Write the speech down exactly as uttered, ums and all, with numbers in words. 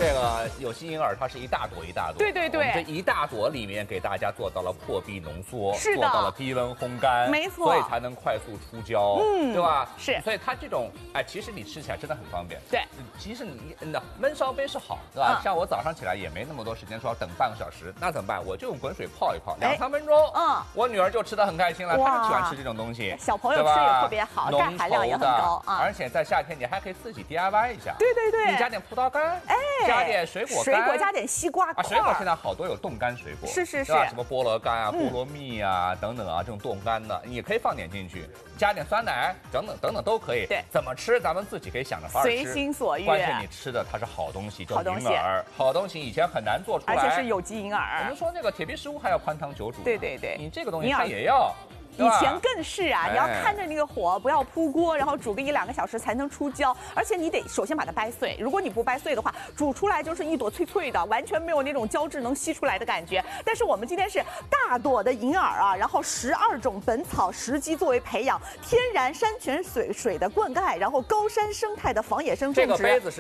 这个有机银耳它是一大朵一大朵， 对对对， 我们这一大朵里面给大家做到了破壁浓缩， 是的， 做到了低温烘干， 没错， 所以才能快速出胶， 嗯， 对吧？ 是， 所以它这种哎，其实你吃起来真的很方便。 对， 其实你那焖烧杯是好，对吧？嗯、像我早上起来也没那么多时间说要等半个小时，那怎么办？我就用滚水泡一泡，两三分钟，嗯，我女儿就吃得很开心了，她就喜欢吃这种东西， 小朋友吃也特别好，钙含量也很高啊。 而且在夏天你还可以自己 D I Y 一下， 对对对， 你加点葡萄干，哎，加点水果干， 水果加点西瓜块， 啊，水果现在好多有冻干水果， 是是是， 什么菠萝干啊、菠萝蜜啊等等啊，这种冻干的你可以放点进去，加点酸奶等等等等都可以。 对， 怎么吃咱们自己可以想着法儿吃， 随心所欲。 关键你吃的它是好东西，叫银耳，好东西以前很难做出来， 而且是有机银耳。 我们说那个铁皮食物还要宽汤久煮， 对对对， 你这个东西它也要。 以前更是啊，你要看着那个火，不要扑锅，然后煮个一两个小时才能出胶，而且你得首先把它掰碎。如果你不掰碎的话，煮出来就是一朵脆脆的，完全没有那种胶质能吸出来的感觉。但是我们今天是大朵的银耳啊，然后十二种本草时机作为培养，天然山泉水水的灌溉，然后高山生态的仿野生种植。 这个杯子是。